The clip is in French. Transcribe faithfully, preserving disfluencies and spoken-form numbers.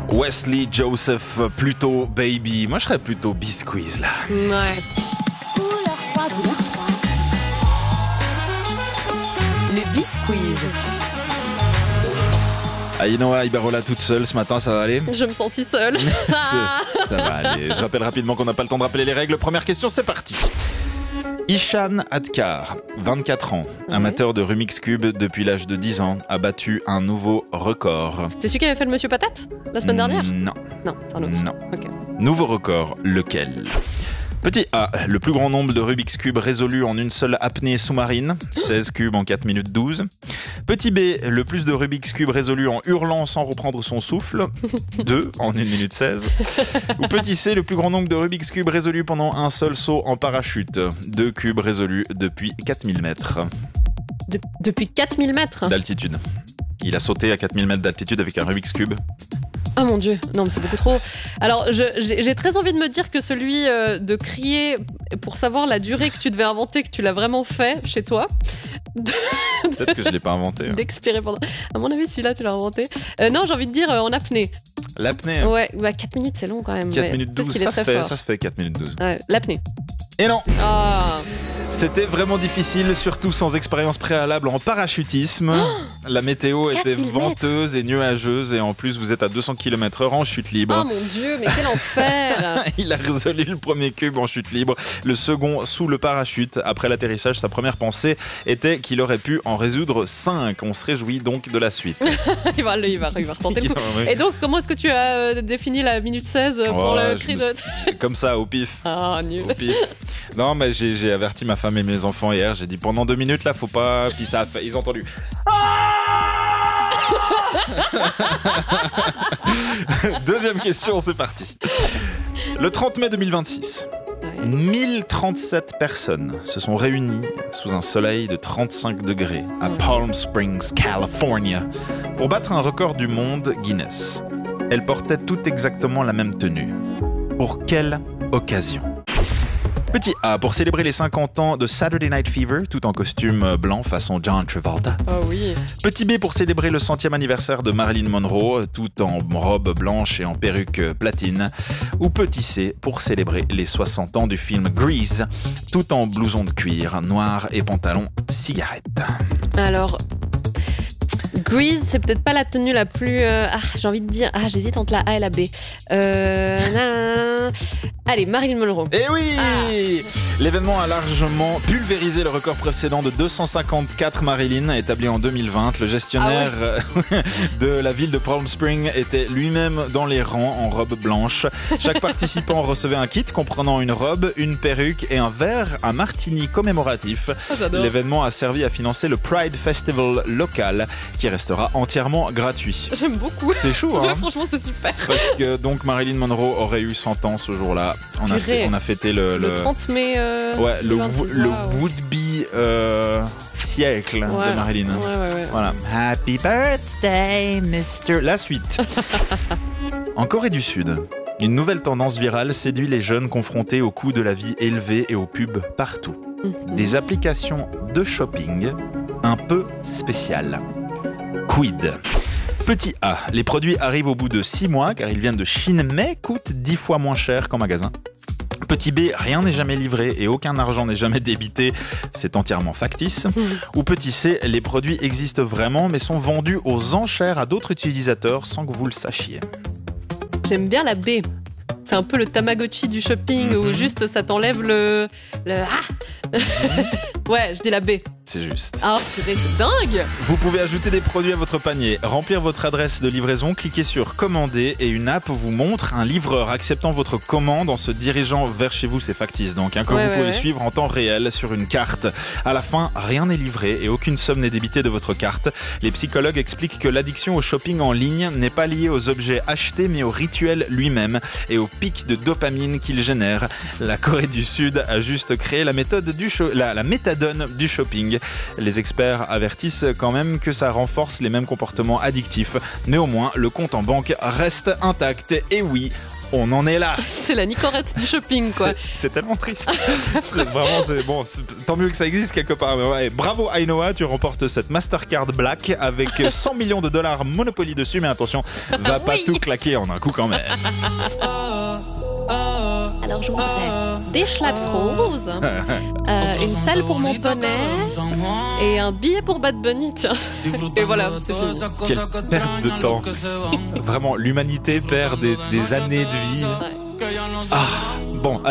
Wesley Joseph, plutôt Baby. Moi, je serais plutôt Bisquiz, là. Ouais. Couleur trois, couleur trois. Le Bisquiz. Aïnoa Ibarola toute seule ce matin, ça va aller? Je me sens si seule. C'est- Ça va aller. Je rappelle rapidement qu'on n'a pas le temps de rappeler les règles. Première question, c'est parti. Ishan Adkar, vingt-quatre ans, Ouais. amateur de Rubik's Cube depuis l'âge de dix ans, a battu un nouveau record. C'était celui qui avait fait le Monsieur Patate la semaine dernière? Non, Non, c'est un autre. non. Ok. Nouveau record, lequel? Petit A, le plus grand nombre de Rubik's Cube résolus en une seule apnée sous-marine, seize cubes en quatre minutes douze. Petit B, le plus de Rubik's Cube résolus en hurlant sans reprendre son souffle, deux en une minute seize. Ou petit C, le plus grand nombre de Rubik's Cube résolus pendant un seul saut en parachute, deux cubes résolus depuis quatre mille mètres De- depuis quatre mille mètres. d'altitude. Il a sauté à quatre mille mètres d'altitude avec un Rubik's Cube. Oh mon dieu, non mais c'est beaucoup trop. Alors je- j'ai j'ai très envie de me dire que celui euh, de crier pour savoir la durée que tu devais inventer, que tu l'as vraiment fait chez toi, Peut-être que je ne l'ai pas inventé. hein. d'expirer pendant... À mon avis celui-là tu l'as inventé. Euh, non j'ai envie de dire euh, en apnée. L'apnée, Ouais, bah quatre minutes c'est long quand même. quatre mais minutes peut-être douze, qu'il est ça se, très fait, fort. ça se fait quatre minutes douze. Ouais, l'apnée. Et non, Ah, c'était vraiment difficile, surtout sans expérience préalable en parachutisme. La météo quatre était mille venteuse et nuageuse, et en plus vous êtes à deux cents kilomètres heure en chute libre. oh mon dieu, mais quel enfer. Il a résolu le premier cube en chute libre, le second sous le parachute. Après l'atterrissage, sa première pensée était qu'il aurait pu en résoudre cinq. On se réjouit donc de la suite. il, va, il, va, il va retenter le coup. Ouais. Et donc comment est-ce que tu as euh, défini la minute seize pour Oh, le je cri me de... Comme ça, au pif. Ah nul. Au pif. Non, mais j'ai j'ai averti ma femme et mes enfants hier. J'ai dit pendant deux minutes là, faut pas. Puis ça a fait. Ils ont entendu. Deuxième question, c'est parti. Le trente mai deux mille vingt-six, Ouais. mille trente-sept personnes se sont réunies sous un soleil de trente-cinq degrés à Palm Springs, California, pour battre un record du monde Guinness. Elles portaient toutes exactement la même tenue. Pour quelle occasion? Petit A, pour célébrer les cinquante ans de Saturday Night Fever, tout en costume blanc façon John Travolta. Oh oui. Petit B, pour célébrer le centième anniversaire de Marilyn Monroe, tout en robe blanche et en perruque platine. Ou petit C, pour célébrer les soixante ans du film Grease, tout en blouson de cuir, noir et pantalon cigarette. Alors, Grease, c'est peut-être pas la tenue la plus... euh, Ah, j'ai envie de dire... Ah, j'hésite entre la A et la B. Euh... nanana. Allez, Marilyn Monroe. Eh oui Ah. L'événement a largement pulvérisé le record précédent de deux cent cinquante-quatre Marilyn, établi en deux mille vingt. Le gestionnaire de la ville de Palm Springs était lui-même dans les rangs en robe blanche. Chaque participant recevait un kit comprenant une robe, une perruque et un verre à martini commémoratif. Oh, j'adore. L'événement a servi à financer le Pride Festival local, qui restera entièrement gratuit. J'aime beaucoup. C'est chaud, Ouais, hein? franchement, c'est super. Parce que donc Marilyn Monroe aurait eu cent ans ce jour-là. On a, Purée. fait, on a fêté le, Le le- trente mai... euh, ouais, le, vingt-six, wo- le waouh. would-be euh, siècle Ouais. de Marilyn. Ouais, ouais, ouais. Voilà. Happy birthday, mister La suite. En Corée du Sud, une nouvelle tendance virale séduit les jeunes confrontés au coût de la vie élevé et aux pubs partout. Mhm. Des applications de shopping un peu spéciales. Quid? Petit A, les produits arrivent au bout de six mois car ils viennent de Chine mais coûtent dix fois moins cher qu'en magasin. Petit B, rien n'est jamais livré et aucun argent n'est jamais débité, c'est entièrement factice. Ou petit C, les produits existent vraiment mais sont vendus aux enchères à d'autres utilisateurs sans que vous le sachiez. J'aime bien la B. C'est un peu le Tamagotchi du shopping où Mhm. juste ça t'enlève le... le... Ah Ouais, je dis la B. C'est juste. Ah, purée, c'est dingue. Vous pouvez ajouter des produits à votre panier, remplir votre adresse de livraison, cliquer sur commander et une app vous montre un livreur acceptant votre commande en se dirigeant vers chez vous, c'est factice donc, hein, que Ouais, vous ouais, pouvez ouais. suivre en temps réel sur une carte. À la fin, rien n'est livré et aucune somme n'est débitée de votre carte. Les psychologues expliquent que l'addiction au shopping en ligne n'est pas liée aux objets achetés mais au rituel lui-même et au pic de dopamine qu'il génère. La Corée du Sud a juste créé la méthode du sho- la, la méthadone du shopping. Les experts avertissent quand même que ça renforce les mêmes comportements addictifs, mais au moins le compte en banque reste intact. Et oui, On en est là. C'est la Nicorette du shopping, quoi. C'est, c'est tellement triste. c'est vraiment, c'est, bon, c'est, tant mieux que ça existe quelque part. Mais ouais, bravo Ainhoa, tu remportes cette Mastercard Black avec cent millions de dollars Monopoly dessus. Mais attention, va Oui. pas tout claquer en un coup quand même. Alors je voudrais des schlaps roses, euh, une selle pour mon poney et un billet pour Bad Bunny, tiens. Et voilà, c'est fini. Quelle perte de temps. Vraiment, l'humanité perd des, des années de vie. Ouais. Ah, bon,